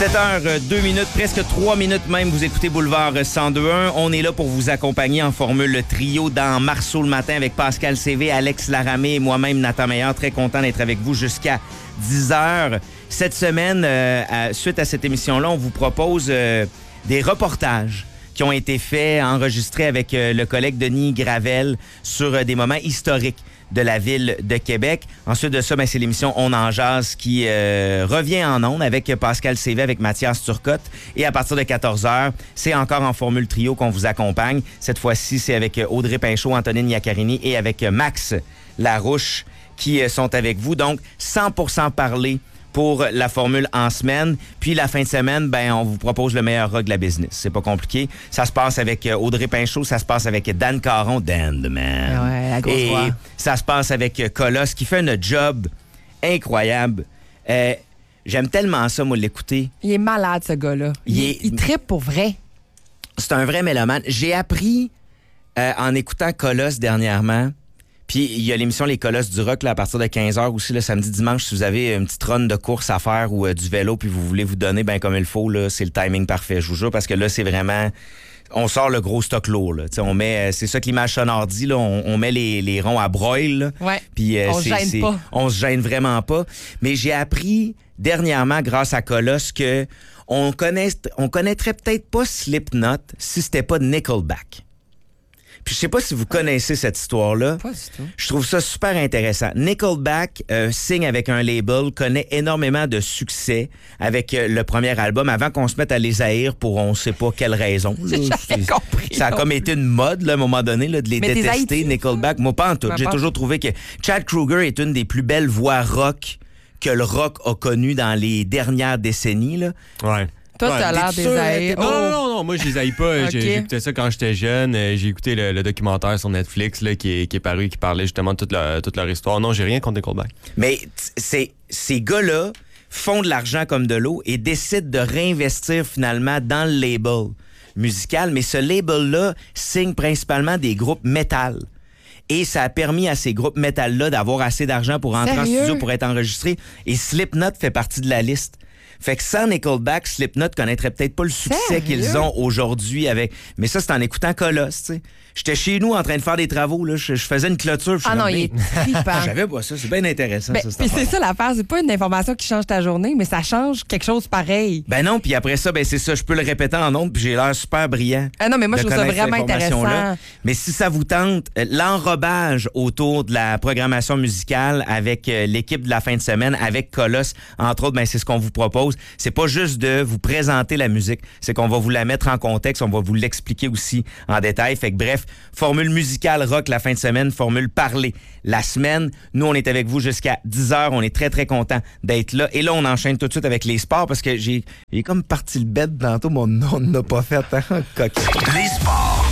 17h02, presque 3 minutes même, vous écoutez Boulevard 102.1. On est là pour vous accompagner en formule trio dans Marceau le matin avec Pascal CV, Alex Laramé et moi-même, Nathan Meillard. Très content d'être avec vous jusqu'à 10h. Cette semaine, suite à cette émission-là, on vous propose des reportages qui ont été faits, enregistrés avec le collègue Denis Gravel sur des moments historiques de la ville de Québec. Ensuite de ça, c'est l'émission On en jase qui revient en ondes avec Pascal CV, avec Mathias Turcotte. Et à partir de 14h, c'est encore en formule trio qu'on vous accompagne. Cette fois-ci, c'est avec Audrey Pinchot, Antonine Iaccarini et avec Max Larouche qui sont avec vous. Donc, 100% parler pour la formule en semaine. Puis la fin de semaine, on vous propose le meilleur rock de la business. C'est pas compliqué. Ça se passe avec Audrey Pinchot, ça se passe avec Dan Caron, Dan the Man. Ouais, la grosse voix. Ça se passe avec Colosse qui fait un job incroyable. J'aime tellement ça, moi, l'écouter. Il est malade, ce gars-là. Il trippe pour vrai. C'est un vrai mélomane. J'ai appris en écoutant Colosse dernièrement. Puis il y a l'émission Les Colosses du Rock là, à partir de 15h aussi, le samedi, dimanche, si vous avez une petite run de course à faire ou du vélo puis vous voulez vous donner comme il faut, là, c'est le timing parfait, je vous jure, parce que là, c'est vraiment... On sort le gros stock lourd. Là. On met, c'est ça que l'image sonore dit, là, on met les ronds à broil. Là. Ouais. Puis, on se gêne pas. On se gêne vraiment pas. Mais j'ai appris dernièrement, grâce à Colosse, que on connaîtrait peut-être pas Slipknot si c'était pas de Nickelback. Puis je sais pas si vous connaissez cette histoire-là. Pas du tout. Je trouve ça super intéressant. Nickelback signe avec un label, connaît énormément de succès avec le premier album avant qu'on se mette à les haïr pour on sait pas quelle raison. J'ai jamais compris. Ça a comme été une mode là, à un moment donné là, de les mais détester, Nickelback. Moi, pas en tout. J'ai toujours trouvé que Chad Kroeger est une des plus belles voix rock que le rock a connues dans les dernières décennies. Là. Ouais. Toi, t'as l'air des haïrs. Non, moi, je les haïs pas. Okay. J'écoutais ça quand j'étais jeune. J'ai écouté le documentaire sur Netflix là, qui est paru, qui parlait justement de toute leur histoire. Non, j'ai rien contre Nickelback. Mais ces gars-là font de l'argent comme de l'eau et décident de réinvestir finalement dans le label musical. Mais ce label-là signe principalement des groupes métal. Et ça a permis à ces groupes métal-là d'avoir assez d'argent pour entrer en studio, pour être enregistrés. Et Slipknot fait partie de la liste. Fait que sans Nickelback, Slipknot connaîtrait peut-être pas le succès qu'ils ont aujourd'hui avec... Mais ça, c'est en écoutant Colosse, tu sais. J'étais chez nous en train de faire des travaux, là. Je faisais une clôture. Il est trippant. Je savais pas ça. C'est bien intéressant, ça. Puis c'est ça l'affaire. C'est pas une information qui change ta journée, mais ça change quelque chose pareil. Ben non, puis après ça, c'est ça. Je peux le répéter en ondes, puis j'ai l'air super brillant. Ah non, mais moi, je trouve ça vraiment intéressant. Mais si ça vous tente, l'enrobage autour de la programmation musicale avec l'équipe de la fin de semaine, avec Colosse, entre autres, c'est ce qu'on vous propose. C'est pas juste de vous présenter la musique, c'est qu'on va vous la mettre en contexte, on va vous l'expliquer aussi en détail. Fait que bref, formule musicale rock la fin de semaine, formule parler la semaine. Nous, on est avec vous jusqu'à 10h. On est très, très contents d'être là. Et là, on enchaîne tout de suite avec les sports parce que j'ai comme parti le bed tantôt, mais on n'a pas fait. Coquille. Les sports.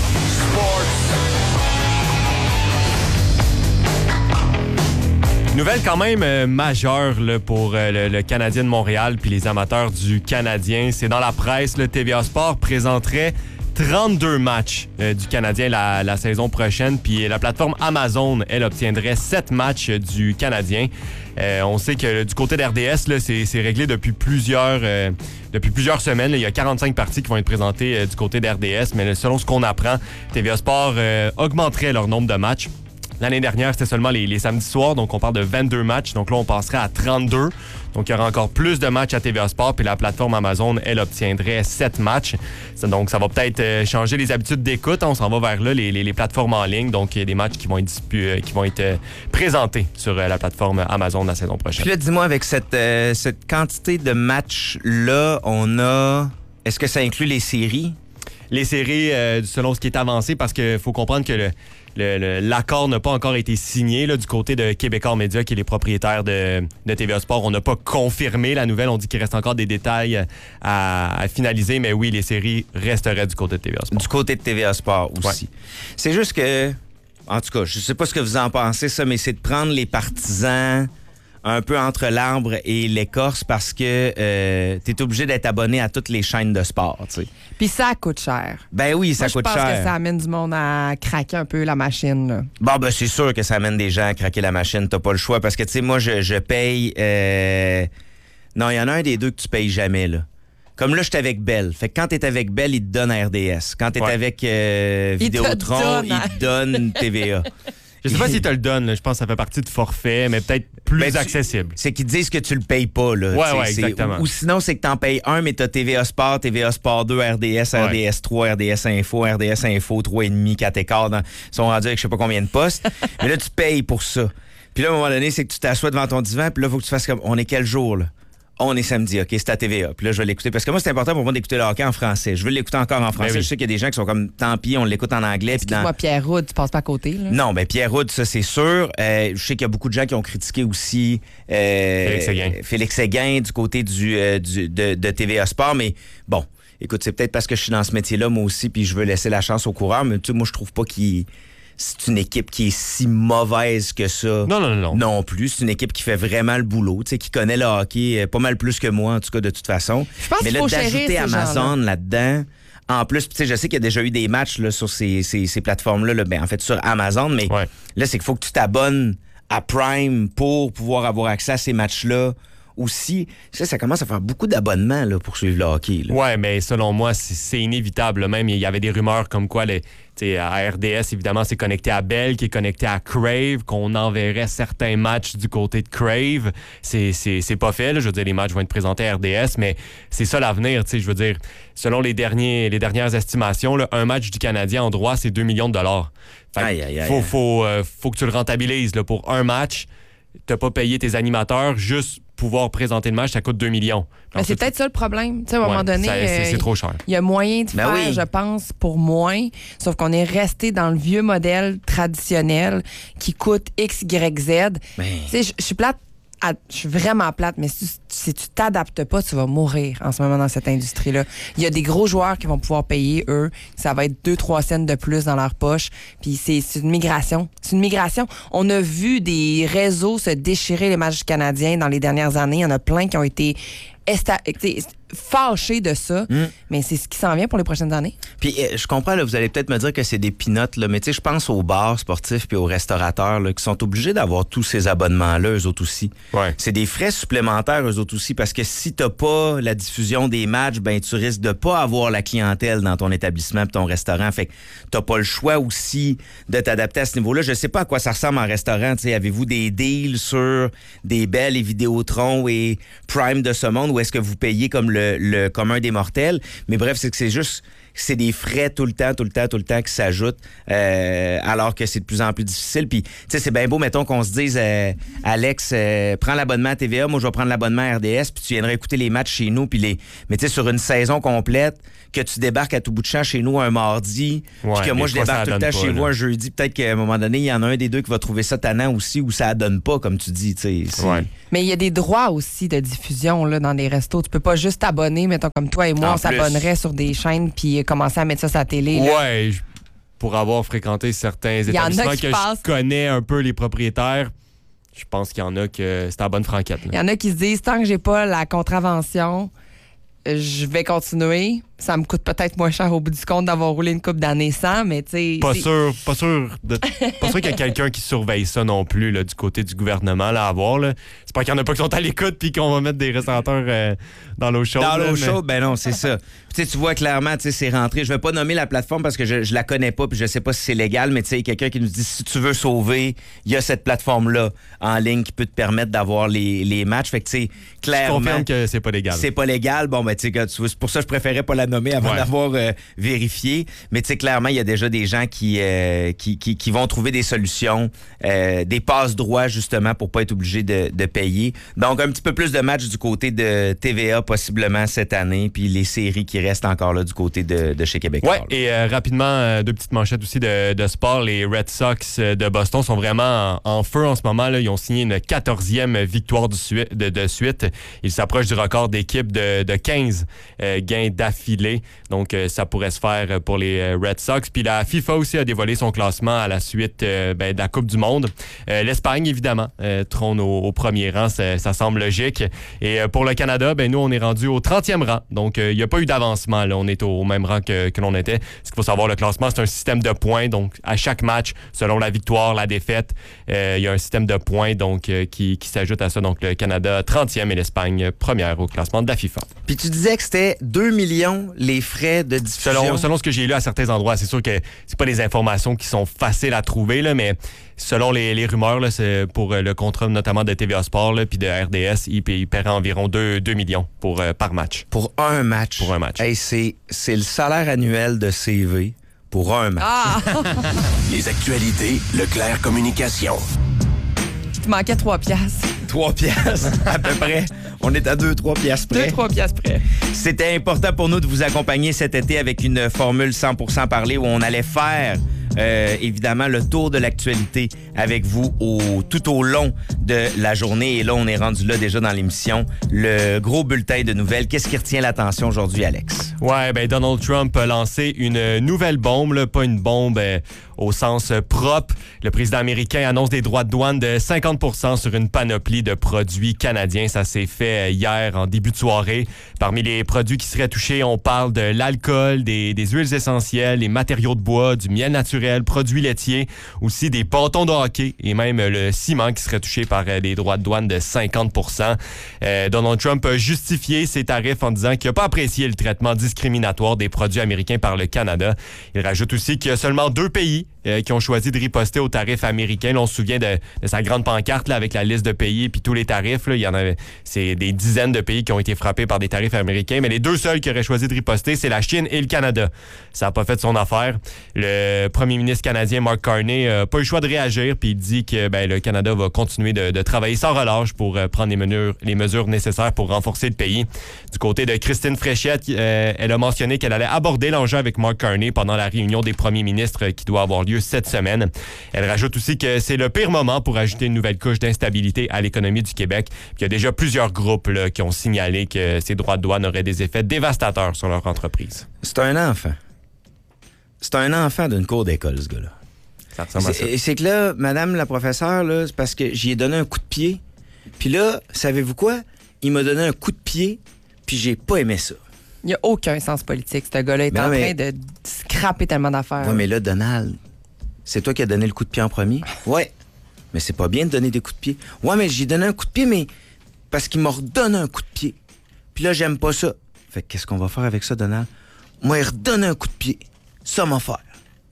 Nouvelle quand même majeure là, pour le Canadien de Montréal puis les amateurs du Canadien. C'est dans la presse, le TVA Sport présenterait 32 matchs du Canadien la saison prochaine. Puis la plateforme Amazon, elle obtiendrait 7 matchs du Canadien. On sait que du côté d'RDS, là, c'est réglé depuis plusieurs semaines. Là, il y a 45 parties qui vont être présentées du côté d'RDS. Mais selon ce qu'on apprend, TVA Sport augmenterait leur nombre de matchs. L'année dernière, c'était seulement les samedis soirs, donc on parle de 22 matchs. Donc là, on passerait à 32. Donc, il y aura encore plus de matchs à TVA Sport, puis la plateforme Amazon, elle, obtiendrait 7 matchs. Donc, ça va peut-être changer les habitudes d'écoute. On s'en va vers là, les plateformes en ligne. Donc, il y a des matchs qui vont être présentés sur la plateforme Amazon la saison prochaine. Puis là, dis-moi, avec cette quantité de matchs-là, est-ce que ça inclut les séries? Les séries, selon ce qui est avancé, parce qu'il faut comprendre que l'accord n'a pas encore été signé là, du côté de Québecor Média, qui est les propriétaires de TVA Sport. On n'a pas confirmé la nouvelle. On dit qu'il reste encore des détails à finaliser. Mais oui, les séries resteraient du côté de TVA Sport. Du côté de TVA Sport aussi. Ouais. C'est juste que, en tout cas, je sais pas ce que vous en pensez, ça, mais c'est de prendre les partisans un peu entre l'arbre et l'écorce parce que t'es obligé d'être abonné à toutes les chaînes de sport, tu sais. Puis ça coûte cher. Ben oui, ça coûte cher. Je pense que ça amène du monde à craquer un peu la machine, là. Bon, ben c'est sûr que ça amène des gens à craquer la machine. T'as pas le choix parce que, tu sais, moi, je paye... Non, il y en a un des deux que tu payes jamais, là. Comme là, je suis avec Bell. Fait que quand t'es avec Bell, il te donne RDS. Quand t'es avec Vidéotron, il te donne TVA. Je sais pas s'ils te le donnent, là. Je pense que ça fait partie de forfait, mais peut-être plus accessible. C'est qu'ils disent que tu le payes pas. Là. Ouais, exactement. Ou sinon, c'est que t'en payes un, mais t'as TVA Sport 2, RDS, RDS 3, RDS Info, RDS Info 3,5, 4 écarts. Ils sont rendus avec je sais pas combien de postes. Mais là, tu payes pour ça. Puis là, à un moment donné, c'est que tu t'assois devant ton divan, puis là, il faut que tu fasses comme, on est quel jour, là? On est samedi, OK, c'est à TVA. Puis là, je vais l'écouter. Parce que moi, c'est important pour moi d'écouter le hockey en français. Je veux l'écouter encore en français. Oui. Je sais qu'il y a des gens qui sont comme, tant pis, on l'écoute en anglais. Excuse-moi, Pierre Roud, tu passes pas à côté, là? Non, ben Pierre Roud, ça, c'est sûr. Je sais qu'il y a beaucoup de gens qui ont critiqué aussi Félix Séguin du côté de TVA Sport. Mais bon, écoute, c'est peut-être parce que je suis dans ce métier-là, moi aussi, puis je veux laisser la chance aux coureurs. Mais tu sais, moi, je trouve pas c'est une équipe qui est si mauvaise que ça. Non. Non plus. C'est une équipe qui fait vraiment le boulot, tu sais, qui connaît le hockey pas mal plus que moi, en tout cas, de toute façon. Je pense mais qu'il là, faut d'ajouter chérir ces Amazon gens-là. là-dedans, en plus, tu sais, je sais qu'il y a déjà eu des matchs là, sur ces plateformes-là, là, ben, en fait, sur Amazon, mais là, c'est qu'il faut que tu t'abonnes à Prime pour pouvoir avoir accès à ces matchs-là. Aussi, ça commence à faire beaucoup d'abonnements là, pour suivre le hockey. Là. Ouais, mais selon moi, c'est inévitable. Même, il y avait des rumeurs comme quoi à RDS, évidemment, c'est connecté à Bell, qui est connecté à Crave, qu'on enverrait certains matchs du côté de Crave. C'est pas fait. Là. Je veux dire, les matchs vont être présentés à RDS, mais c'est ça l'avenir. Je veux dire, selon les dernières estimations, là, un match du Canadien en droit, c'est 2 millions de dollars. Faut que tu le rentabilises. Là, pour un match, t'as pas payé tes animateurs, juste pouvoir présenter le match, ça coûte 2 millions. Mais c'est peut-être ça le problème. Tu sais, à un moment donné, c'est trop cher. Il y a moyen de faire, je pense, pour moins, sauf qu'on est resté dans le vieux modèle traditionnel qui coûte X, Y, Z. Tu sais, je suis plate. Je suis vraiment plate, mais si tu t'adaptes pas, tu vas mourir en ce moment dans cette industrie-là. Il y a des gros joueurs qui vont pouvoir payer, eux. Ça va être 2-3 cents de plus dans leur poche. Puis c'est une migration. C'est une migration. On a vu des réseaux se déchirer les matchs canadiens dans les dernières années. Il y en a plein qui ont été fâchés de ça, mais c'est ce qui s'en vient pour les prochaines années. Puis je comprends, là, vous allez peut-être me dire que c'est des peanuts, là, mais tu sais, je pense aux bars sportifs puis aux restaurateurs là, qui sont obligés d'avoir tous ces abonnements-là, eux autres aussi. Ouais. C'est des frais supplémentaires, eux autres aussi, parce que si t'as pas la diffusion des matchs, ben tu risques de pas avoir la clientèle dans ton établissement puis ton restaurant. Fait que t'as pas le choix aussi de t'adapter à ce niveau-là. Je sais pas à quoi ça ressemble en restaurant. Tu sais, avez-vous des deals sur des Bell et Vidéotron et Prime de ce monde, ou est-ce que vous payez comme le commun des mortels? Mais bref, c'est que c'est des frais tout le temps qui s'ajoutent, alors que c'est de plus en plus difficile. Puis, tu sais, c'est bien beau, mettons qu'on se dise, Alex, prends l'abonnement à TVA, moi je vais prendre l'abonnement à RDS, puis tu viendras écouter les matchs chez nous, puis mais tu sais, sur une saison complète, que tu débarques à tout bout de champ chez nous un mardi, puis que moi je débarque tout le temps chez vous un jeudi, peut-être qu'à un moment donné, il y en a un des deux qui va trouver ça tannant aussi, ou ça donne pas, comme tu dis, tu sais. Mais il y a des droits aussi de diffusion là, dans les restos. Tu peux pas juste t'abonner, mettons comme toi et moi, on s'abonnerait sur des chaînes puis commencer à mettre ça sur la télé. Là. Ouais, pour avoir fréquenté certains établissements je connais un peu les propriétaires, je pense qu'il y en a que c'est à bonne franquette. Il y en a qui se disent, tant que j'ai pas la contravention, je vais continuer. Ça me coûte peut-être moins cher au bout du compte d'avoir roulé une couple d'années sans, mais tu sais... Pas sûr qu'il y a quelqu'un qui surveille ça non plus là, du côté du gouvernement là, à voir. Là. C'est pas qu'il y en a pas qui sont à l'écoute puis qu'on va mettre des restaurateurs dans l'eau chaude. Dans l'eau chaude, ben non, c'est ça. Tu vois clairement, c'est rentré. Je vais pas nommer la plateforme parce que je la connais pas puis je sais pas si c'est légal, mais tu sais, quelqu'un qui nous dit, si tu veux sauver, il y a cette plateforme-là en ligne qui peut te permettre d'avoir les matchs. Fait que tu sais, clairement... Je confirme que c'est pas légal. C'est pas légal. Bon, ben tu sais, c'est pour ça que je préférais pas la nommer avant d'avoir vérifié. Mais tu sais, clairement, il y a déjà des gens qui vont trouver des solutions, des passe-droits, justement, pour pas être obligés de payer. Donc, un petit peu plus de matchs du côté de TVA, possiblement, cette année, puis les séries qui restent encore là du côté de chez Québec. Ouais, et rapidement, deux petites manchettes aussi de sport. Les Red Sox de Boston sont vraiment en feu en ce moment. Là. Ils ont signé une 14e victoire de suite. Ils s'approchent du record d'équipe de 15 gains d'affilée Ridley. Donc, ça pourrait se faire pour les Red Sox. Puis la FIFA aussi a dévoilé son classement à la suite de la Coupe du Monde. L'Espagne, évidemment, trône au premier rang. Ça semble logique. Et pour le Canada, nous, on est rendu au 30e rang. Donc, il n'y a pas eu d'avancement. Là. On est au même rang que l'on était. Ce qu'il faut savoir, le classement, c'est un système de points. Donc, à chaque match, selon la victoire, la défaite, il y a un système de points donc, qui s'ajoute à ça. Donc, le Canada 30e et l'Espagne première au classement de la FIFA. Puis tu disais que c'était 2 millions les frais de diffusion. Selon ce que j'ai lu à certains endroits, c'est sûr que c'est pas des informations qui sont faciles à trouver, là, mais selon les rumeurs, là, c'est pour le contrat notamment de TVA Sport puis de RDS, il paiera environ 2 millions par match. Pour un match? Pour un match. Hey, c'est le salaire annuel de CV pour un match. Ah! Les actualités Leclerc Communication. Il te manquait 3 piastres. 3 piastres, à peu près. On est à 2-3 piastres près. 2-3 piastres près. C'était important pour nous de vous accompagner cet été avec une formule 100% parlée où on allait faire évidemment le tour de l'actualité avec vous tout au long de la journée. Et là, on est rendu là déjà dans l'émission. Le gros bulletin de nouvelles. Qu'est-ce qui retient l'attention aujourd'hui, Alex? Ouais, Donald Trump a lancé une nouvelle bombe, là, pas une bombe au sens propre. Le président américain annonce des droits de douane de 50% sur une panoplie de produits canadiens. Ça s'est fait hier en début de soirée. Parmi les produits qui seraient touchés, on parle de l'alcool, des huiles essentielles, les matériaux de bois, du miel naturel, produits laitiers, aussi des bâtons de hockey et même le ciment qui serait touché par des droits de douane de 50%. Donald Trump a justifié ses tarifs en disant qu'il n'a pas apprécié le traitement discriminatoire des produits américains par le Canada. Il rajoute aussi qu'il y a seulement 2 pays qui ont choisi de riposter aux tarifs américains. Là, on se souvient de sa grande pancarte là, avec la liste de pays puis tous les tarifs. Là, il y en avait, c'est des dizaines de pays qui ont été frappés par des tarifs américains, mais les 2 seuls qui auraient choisi de riposter, c'est la Chine et le Canada. Ça n'a pas fait son affaire. Le premier ministre canadien, Mark Carney, n'a pas eu le choix de réagir, puis il dit que le Canada va continuer de travailler sans relâche pour prendre les mesures nécessaires pour renforcer le pays. Du côté de Christine Fréchette, elle a mentionné qu'elle allait aborder l'enjeu avec Mark Carney pendant la réunion des premiers ministres qui doit avoir lieu cette semaine. Elle rajoute aussi que c'est le pire moment pour ajouter une nouvelle couche d'instabilité à l'économie du Québec. Il y a déjà plusieurs groupes là, qui ont signalé que ces droits de douane auraient des effets dévastateurs sur leur entreprise. C'est un enfant. C'est un enfant d'une cour d'école, ce gars-là. Ça ressemble à ça. C'est que là, madame la professeure, là, c'est parce que j'y ai donné un coup de pied. Puis là, savez-vous quoi? Il m'a donné un coup de pied, puis j'ai pas aimé ça. Il n'y a aucun sens politique. Ce gars-là est en train de scraper tellement d'affaires. Oui, mais là, Donald, c'est toi qui as donné le coup de pied en premier? Ouais. Mais c'est pas bien de donner des coups de pied. Ouais, mais j'ai donné un coup de pied, mais parce qu'il m'a redonné un coup de pied. Puis là, j'aime pas ça. Fait que qu'est-ce qu'on va faire avec ça, Donald? Moi, il redonne un coup de pied. Ça m'a fait.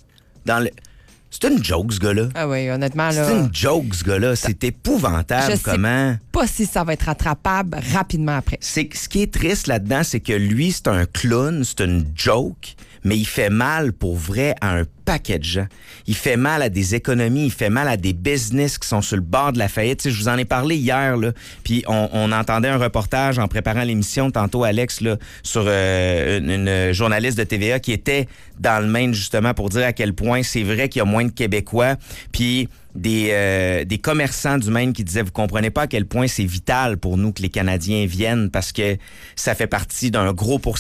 C'est une joke, ce gars-là. Ah oui, honnêtement, là. C'est une joke, ce gars-là. C'est épouvantable, comment. Je sais pas si ça va être rattrapable rapidement après. Ce qui est triste là-dedans, c'est que lui, c'est un clown, c'est une joke, mais il fait mal pour vrai à un paquet de gens. Il fait mal à des économies, il fait mal à des business qui sont sur le bord de la faillite. Tu sais, je vous en ai parlé hier, là, puis on entendait un reportage en préparant l'émission tantôt, Alex, là, sur une journaliste de TVA qui était dans le Maine, justement, pour dire à quel point c'est vrai qu'il y a moins de Québécois, puis des commerçants du Maine qui disaient, vous comprenez pas à quel point c'est vital pour nous que les Canadiens viennent parce que ça fait partie d'un gros pourcentage